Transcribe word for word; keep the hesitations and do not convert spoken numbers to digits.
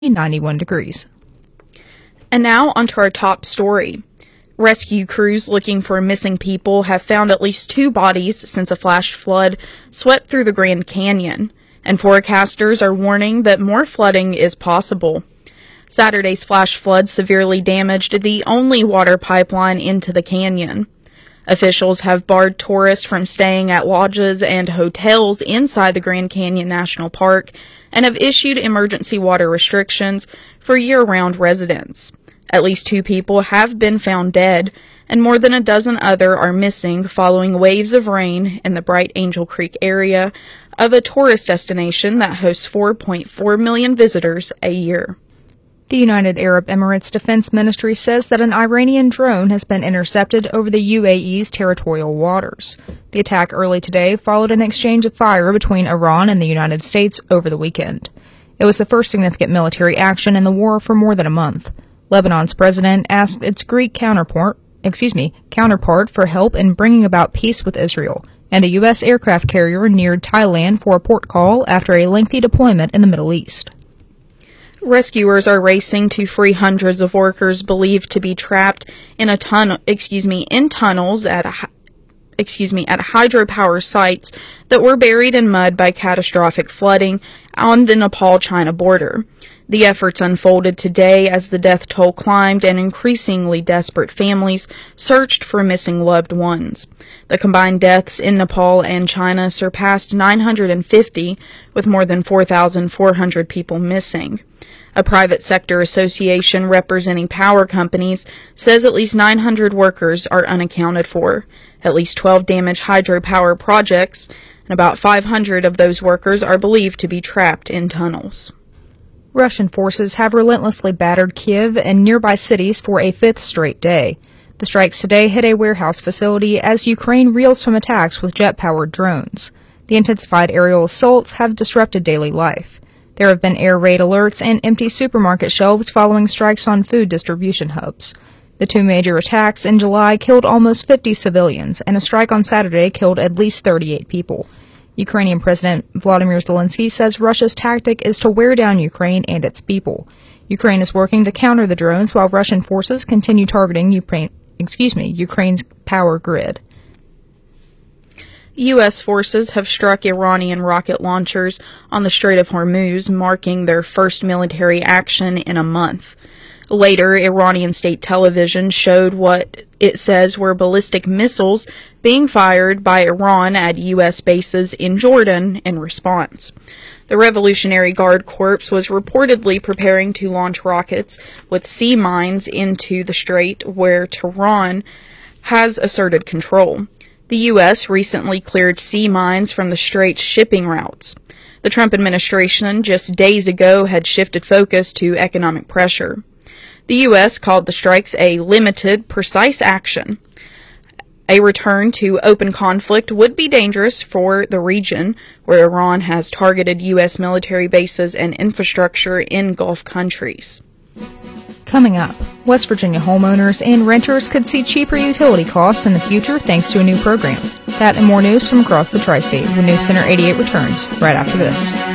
ninety-one degrees. And now onto our top story. Rescue crews looking for missing people have found at least two bodies since a flash flood swept through the Grand Canyon, and forecasters are warning that more flooding is possible. Saturday's flash flood severely damaged the only water pipeline into the canyon. Officials have barred tourists from staying at lodges and hotels inside the Grand Canyon National Park and have issued emergency water restrictions for year-round residents. At least two people have been found dead, and more than a dozen other are missing following waves of rain in the Bright Angel Creek area of a tourist destination that hosts four point four million visitors a year. The United Arab Emirates Defense Ministry says that an Iranian drone has been intercepted over the U A E's territorial waters. The attack early today followed an exchange of fire between Iran and the United States over the weekend. It was the first significant military action in the war for more than a month. Lebanon's president asked its Greek counterpart, excuse me, counterpart for help in bringing about peace with Israel, and a U S aircraft carrier neared Thailand for a port call after a lengthy deployment in the Middle East. Rescuers are racing to free hundreds of workers believed to be trapped in a tunnel, excuse me, in tunnels at a, excuse me, at hydropower sites that were buried in mud by catastrophic flooding on the Nepal-China border. The efforts unfolded today as the death toll climbed and increasingly desperate families searched for missing loved ones. The combined deaths in Nepal and China surpassed nine hundred fifty, with more than four thousand four hundred people missing. A private sector association representing power companies says at least nine hundred workers are unaccounted for, at least twelve damaged hydropower projects, and about five hundred of those workers are believed to be trapped in tunnels. Russian forces have relentlessly battered Kiev and nearby cities for a fifth straight day. The strikes today hit a warehouse facility as Ukraine reels from attacks with jet-powered drones. The intensified aerial assaults have disrupted daily life. There have been air raid alerts and empty supermarket shelves following strikes on food distribution hubs. The two major attacks in July killed almost fifty civilians, and a strike on Saturday killed at least thirty-eight people. Ukrainian President Vladimir Zelensky says Russia's tactic is to wear down Ukraine and its people. Ukraine is working to counter the drones while Russian forces continue targeting Ukraine, excuse me, Ukraine's power grid. U S forces have struck Iranian rocket launchers on the Strait of Hormuz, marking their first military action in a month. Later, Iranian state television showed what it says were ballistic missiles being fired by Iran at U S bases in Jordan in response. The Revolutionary Guard Corps was reportedly preparing to launch rockets with sea mines into the strait where Tehran has asserted control. The U S recently cleared sea mines from the strait's shipping routes. The Trump administration just days ago had shifted focus to economic pressure. The U S called the strikes a limited, precise action. A return to open conflict would be dangerous for the region, where Iran has targeted U S military bases and infrastructure in Gulf countries. Coming up, West Virginia homeowners and renters could see cheaper utility costs in the future thanks to a new program. That and more news from across the tri-state when News Center eighty-eight returns right after this.